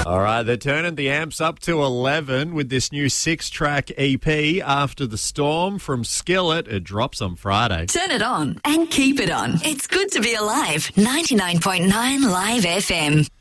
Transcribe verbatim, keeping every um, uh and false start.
All right, they're turning the amps up to eleven with this new six-track E P, After the Storm, from Skillet. It drops on Friday. Turn it on and keep it on. It's good to be alive. ninety-nine point nine Live F M.